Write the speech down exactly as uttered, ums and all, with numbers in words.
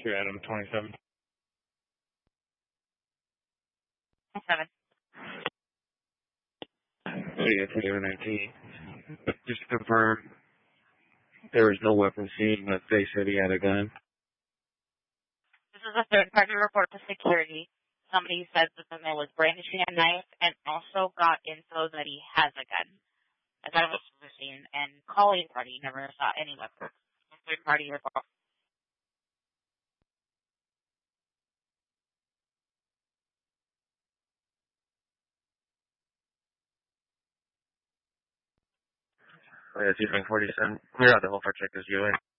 two Adam twenty-seven. Seven. Oh yeah, twenty-seven nineteen. Just to confirm, there was no weapon seen, but they said he had a gun. This is a third-party report to security. Somebody said that the man was brandishing a knife and also got info that he has a gun. A gun was seen, and calling party never saw any weapons. Third-party report. Oh yeah, two forty-seven. Clear out the whole for check as you in.